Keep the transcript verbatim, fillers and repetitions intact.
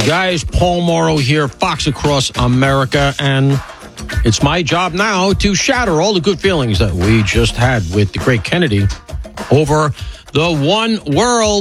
guys, Paul Morrow here, Fox Across America, and it's my job now to shatter all the good feelings that we just had with the great Kennedy over the one world.